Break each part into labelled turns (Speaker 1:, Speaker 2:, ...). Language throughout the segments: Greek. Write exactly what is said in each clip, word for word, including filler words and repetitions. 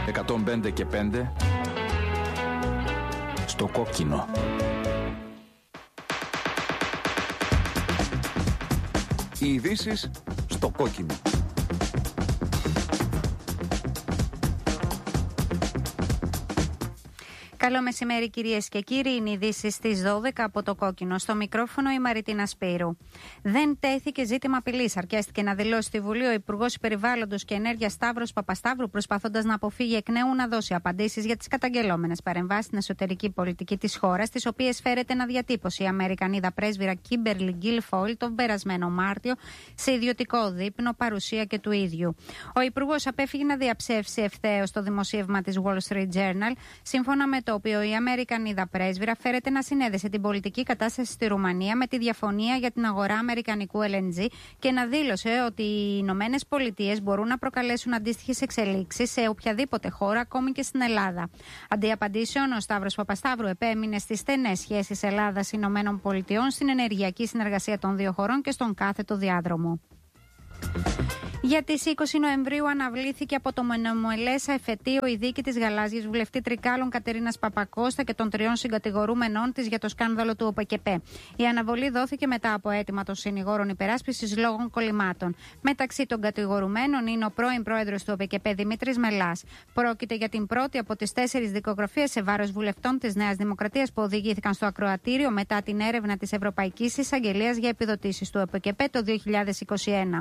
Speaker 1: εκατόν πέντε και πέντε στο κόκκινο.
Speaker 2: Οι ειδήσεις στο κόκκινο.
Speaker 3: Καλό μεσημέρι κυρίες και κύριοι, είναι οι ειδήσεις στις δώδεκα από το κόκκινο. Στο μικρόφωνο η Μαριτίνα Σπύρου. Δεν τέθηκε ζήτημα απειλής. Αρκέστηκε να δηλώσει στη Βουλή ο Υπουργός Περιβάλλοντος και Ενέργειας Σταύρος Παπασταύρου, προσπαθώντας να αποφύγει εκ νέου να δώσει απαντήσεις για τις καταγγελόμενες παρεμβάσεις στην εσωτερική πολιτική της χώρας, τις οποίες φέρεται να διατύπωσε η Αμερικανίδα πρέσβυρα Κίμπερλι Γκίλφοιλ τον περασμένο Μάρτιο σε ιδιωτικό δείπνο παρουσία και του ίδιου. Ο Υπουργός απέφυγε να διαψεύσει ευθέως το δημοσίευμα της Wall Street Journal, σύμφωνα με το οποίο η Αμερικανίδα πρέσβυρα φέρεται να συνέδεσε την πολιτική κατάσταση στη Ρουμανία με τη διαφωνία για την αγορά αμερικανικού ελ εν τζι και να δήλωσε ότι οι Ηνωμένες Πολιτείες μπορούν να προκαλέσουν αντίστοιχες εξελίξεις σε οποιαδήποτε χώρα, ακόμη και στην Ελλάδα. Αντί απαντήσεων, ο Σταύρος Παπασταύρου επέμεινε στις στενές σχέσεις Ελλάδας-Ηνωμένων Πολιτειών, στην ενεργειακή συνεργασία των δύο χωρών και στον κάθετο διάδρομο. Για τις είκοσι Νοεμβρίου αναβλήθηκε από το μονομελές εφετείο η δίκη της γαλάζιας βουλευτή Τρικάλων Κατερίνας Παπακώστα και των τριών συγκατηγορούμενών της για το σκάνδαλο του ΟΠΕΚΕΠΕ. Η αναβολή δόθηκε μετά από αίτημα των συνηγόρων υπεράσπισης λόγων κολλημάτων. Μεταξύ των κατηγορουμένων είναι ο πρώην πρόεδρος του ΟΠΕΚΕΠΕ Δημήτρης Μελάς. Πρόκειται για την πρώτη από τις τέσσερις δικογραφίες σε βάρος βουλευτών της Νέας Δημοκρατίας που οδηγήθηκαν στο ακροατήριο μετά την έρευνα της Ευρωπαϊκής Εισαγγελίας για επιδοτήσεις του ΟΠΕΚΕΠΕ το δύο χιλιάδες είκοσι ένα.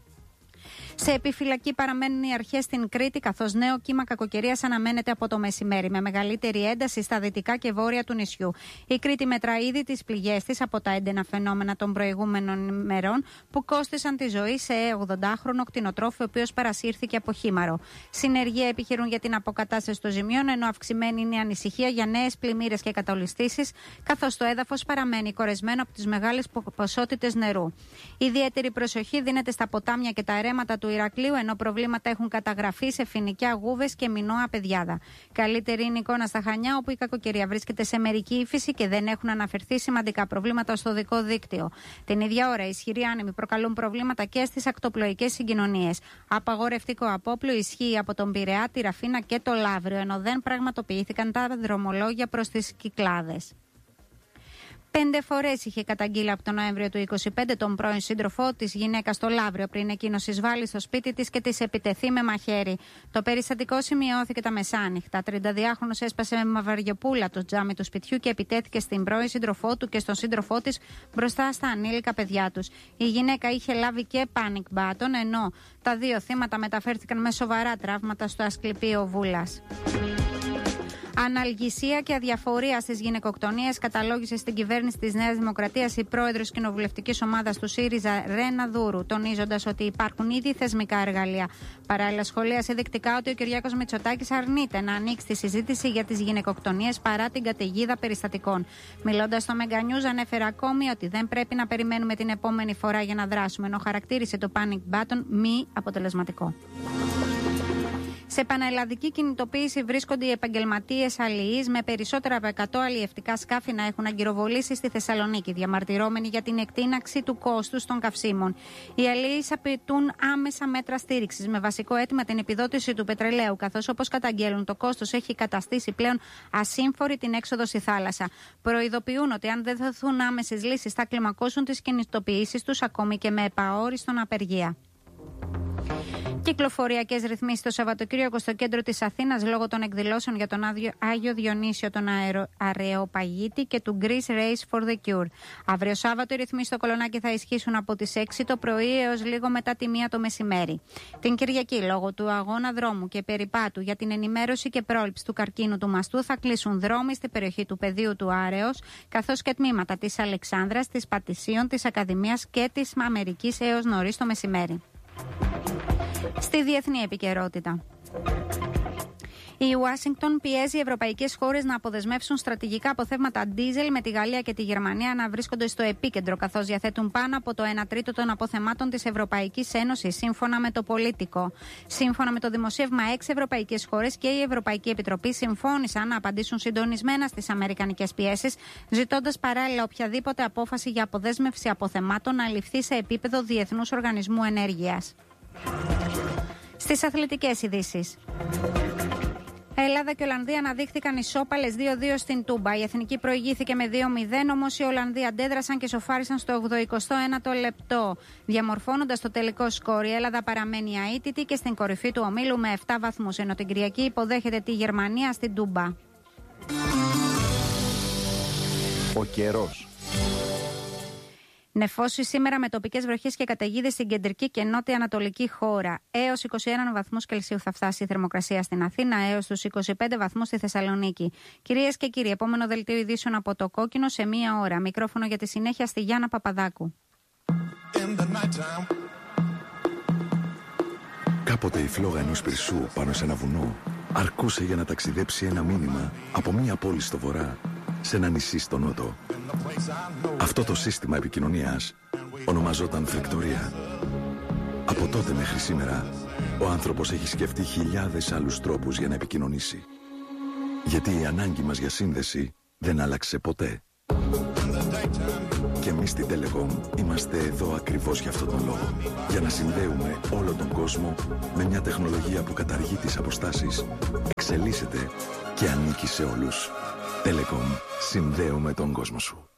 Speaker 3: Σε επιφυλακή παραμένουν οι αρχές στην Κρήτη, καθώς νέο κύμα κακοκαιρίας αναμένεται από το μεσημέρι, με μεγαλύτερη ένταση στα δυτικά και βόρεια του νησιού. Η Κρήτη μετρά ήδη τις πληγές της από τα έντενα φαινόμενα των προηγούμενων ημερών, που κόστησαν τη ζωή σε ογδοντάχρονο κτηνοτρόφιο, ο οποίος παρασύρθηκε από χήμαρο. Συνεργεία επιχειρούν για την αποκατάσταση των ζημιών, ενώ αυξημένη είναι η ανησυχία για νέες πλημμύρες και κατολιστήσεις, καθώς το έδαφος παραμένει κορεσμένο από τις μεγάλες ποσότητες νερού. Ιδιαίτερη προσοχή δίνεται στα ποτάμια και τα αρέματα του Ηρακλείου, ενώ προβλήματα έχουν καταγραφεί σε Φοινικιά, Γούβες και Μινώα Πεδιάδα. Καλύτερη είναι η εικόνα στα Χανιά, όπου η κακοκαιρία βρίσκεται σε μερική ύφεση και δεν έχουν αναφερθεί σημαντικά προβλήματα στο οδικό δίκτυο. Την ίδια ώρα, οι ισχυροί άνεμοι προκαλούν προβλήματα και στις ακτοπλοϊκές συγκοινωνίες. Απαγορευτικό απόπλου ισχύει από τον Πειραιά, τη Ραφίνα και το Λαύριο, ενώ δεν πραγματοποιήθηκαν τα δρομολόγια προς τις Κυκλάδες. Πέντε φορές είχε καταγγείλει από τον Νοέμβριο του είκοσι πέντε τον πρώην σύντροφό της γυναίκα στο Λαύριο, πριν εκείνος εισβάλλει στο σπίτι της και της επιτεθεί με μαχαίρι. Το περιστατικό σημειώθηκε τα μεσάνυχτα. τρινταδυάχρονος έσπασε με μαβαριοπούλα το τζάμι του σπιτιού και επιτέθηκε στην πρώην σύντροφό του και στον σύντροφό της μπροστά στα ανήλικα παιδιά τους. Η γυναίκα είχε λάβει και panic button, ενώ τα δύο θύματα μεταφέρθηκαν με σοβαρά τραύματα στο Ασκληπείο Βούλας. Αναλγησία και αδιαφορία στις γυναικοκτονίες καταλόγησε στην κυβέρνηση της Νέας Δημοκρατίας η πρόεδρος κοινοβουλευτικής ομάδας του ΣΥΡΙΖΑ, Ρένα Δούρου, τονίζοντας ότι υπάρχουν ήδη θεσμικά εργαλεία. Παράλληλα, σχολίασε δεκτικά ότι ο Κυριάκος Μητσοτάκης αρνείται να ανοίξει τη συζήτηση για τις γυναικοκτονίες παρά την καταιγίδα περιστατικών. Μιλώντας στο Mega News, ανέφερε ακόμη ότι δεν πρέπει να περιμένουμε την επόμενη φορά για να δράσουμε, ενώ χαρακτήρισε το panic button μη αποτελεσματικό. Σε πανελλαδική κινητοποίηση βρίσκονται οι επαγγελματίες αλληλείς, με περισσότερα από εκατό αλλιευτικά σκάφη να έχουν αγκυροβολήσει στη Θεσσαλονίκη, διαμαρτυρώμενοι για την εκτείναξη του κόστους των καυσίμων. Οι αλληλείς απαιτούν άμεσα μέτρα στήριξης, με βασικό αίτημα την επιδότηση του πετρελαίου, καθώς, όπως καταγγέλουν, το κόστος έχει καταστήσει πλέον ασύμφορη την έξοδο στη θάλασσα. Προειδοποιούν ότι αν δεν δοθούν άμεσες λύσεις θα κλιμακώσουν τις κινητοποιήσεις τους, ακόμη και με επαόριστον απεργία. Κυκλοφοριακές ρυθμίσεις το Σαββατοκύριακο στο κέντρο της Αθήνας λόγω των εκδηλώσεων για τον Άγιο Διονύσιο τον Αρεοπαγίτη και του Greece Race for the Cure. Αύριο Σάββατο οι ρυθμίσεις στο Κολονάκι θα ισχύσουν από τις έξι το πρωί έως λίγο μετά τη μία το μεσημέρι. Την Κυριακή, λόγω του αγώνα δρόμου και περιπάτου για την ενημέρωση και πρόληψη του καρκίνου του μαστού, θα κλείσουν δρόμοι στην περιοχή του Πεδίου του Άρεως, καθώς και τμήματα της Αλεξάνδρας, της Πατησίων, της Ακαδημίας και της Αμερικής έως νωρίς το μεσημέρι. Στη διεθνή επικαιρότητα. Η Ουάσιγκτον πιέζει ευρωπαϊκές χώρες να αποδεσμεύσουν στρατηγικά αποθέματα ντίζελ, με τη Γαλλία και τη Γερμανία να βρίσκονται στο επίκεντρο, καθώς διαθέτουν πάνω από το ένα τρίτο των αποθεμάτων της Ευρωπαϊκής Ένωσης, σύμφωνα με το Πολίτικο. Σύμφωνα με το δημοσίευμα, έξι ευρωπαϊκές χώρες και η Ευρωπαϊκή Επιτροπή συμφώνησαν να απαντήσουν συντονισμένα στις αμερικανικές πιέσεις, ζητώντας παράλληλα οποιαδήποτε απόφαση για αποδέσμευση αποθεμάτων να ληφθεί σε επίπεδο Διεθνούς Οργανισμού Ενέργειας. Στις αθλητικές ειδήσεις. Ελλάδα και Ολλανδία αναδείχθηκαν ισόπαλες δύο δύο στην Τούμπα. Η Εθνική προηγήθηκε με δύο μηδέν, όμως οι Ολλανδοί αντέδρασαν και σοφάρισαν στο ογδοηκοστό ένατο λεπτό. Διαμορφώνοντας το τελικό σκόρ, η Ελλάδα παραμένει αίτητη και στην κορυφή του ομίλου με επτά βαθμούς, ενώ την Κυριακή υποδέχεται τη Γερμανία στην Τούμπα.
Speaker 2: Ο καιρός.
Speaker 3: Νεφώσει σήμερα με τοπικές βροχές και καταιγίδες στην κεντρική και νότια-ανατολική χώρα. Έως είκοσι ένα βαθμούς Κελσίου θα φτάσει η θερμοκρασία στην Αθήνα, έως τους είκοσι πέντε βαθμούς στη Θεσσαλονίκη. Κυρίες και κύριοι, επόμενο δελτίο ειδήσεων από το Κόκκινο σε μία ώρα. Μικρόφωνο για τη συνέχεια στη Γιάννα Παπαδάκου.
Speaker 4: Κάποτε η φλόγα ενός πυρσού πάνω σε ένα βουνό αρκούσε για να ταξιδέψει ένα μήνυμα από μία πόλη στο βορρά σε ένα νησί στο νότο. Αυτό το σύστημα επικοινωνίας ονομαζόταν φλεκτορία. Από τότε μέχρι σήμερα, ο άνθρωπος έχει σκεφτεί χιλιάδες άλλους τρόπους για να επικοινωνήσει. Γιατί η ανάγκη μας για σύνδεση δεν άλλαξε ποτέ. Και εμείς στην Telecom είμαστε εδώ ακριβώς για αυτόν τον λόγο. Για να συνδέουμε όλο τον κόσμο με μια τεχνολογία που καταργεί τις αποστάσεις, εξελίσσεται και ανήκει σε όλους. Telecom, συνδέουμε τον κόσμο σου.